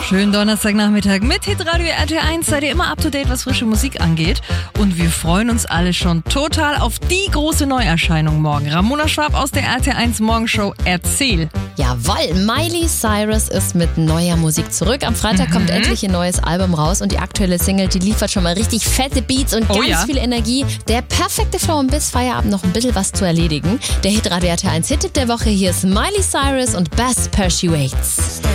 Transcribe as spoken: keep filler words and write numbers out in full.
Schönen Donnerstagnachmittag mit Hitradio R T eins. Seid ihr immer up to date, was frische Musik angeht. Und wir freuen uns alle schon total auf die große Neuerscheinung morgen. Ramona Schwab aus der R T eins Morgenshow. Erzähl. Jawohl, Miley Cyrus ist mit neuer Musik zurück. Am Freitag mhm. kommt endlich ihr neues Album raus und die aktuelle Single, die liefert schon mal richtig fette Beats und ganz oh ja. viel Energie. Der perfekte Flow, um bis Feierabend noch ein bisschen was zu erledigen. Der Hitradio R T eins Hit der Woche, hier ist Miley Cyrus und Best Persuades.